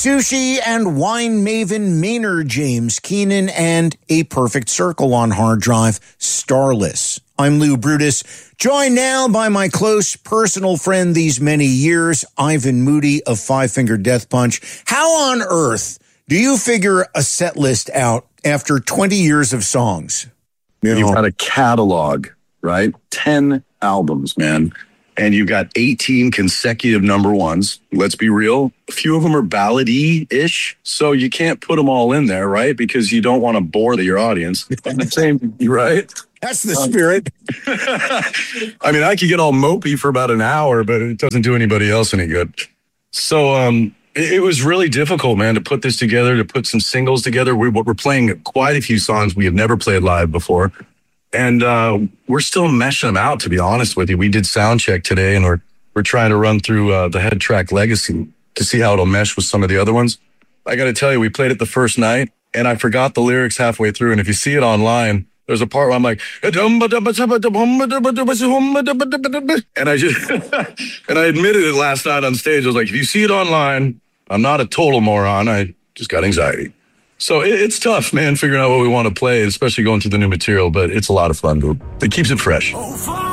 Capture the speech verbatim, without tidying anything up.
Sushi and wine maven Maynard James Keenan, and A Perfect Circle on hard drive, Starless. I'm Lou Brutus, joined now by my close personal friend these many years, Ivan Moody of Five Finger Death Punch. How on earth do you figure a set list out after twenty years of songs? You know, you've got a catalog, right? ten albums, man. And you've got eighteen consecutive number ones. Let's be real. A few of them are ballady-ish. So you can't put them all in there, right? Because you don't want to bore your audience. Same, right? That's the spirit. I mean, I could get all mopey for about an hour, but it doesn't do anybody else any good. So um, it, it was really difficult, man, to put this together, to put some singles together. We, we're playing quite a few songs we have never played live before. And uh, we're still meshing them out, to be honest with you. We did sound check today, and we're we're trying to run through uh, the Head Track Legacy to see how it'll mesh with some of the other ones. I got to tell you, we played it the first night, and I forgot the lyrics halfway through. And if you see it online, there's a part where I'm like, and I just and I admitted it last night on stage. I was like, if you see it online, I'm not a total moron. I just got anxiety. So it, it's tough, man, figuring out what we want to play, especially going through the new material, but it's a lot of fun. It keeps it fresh.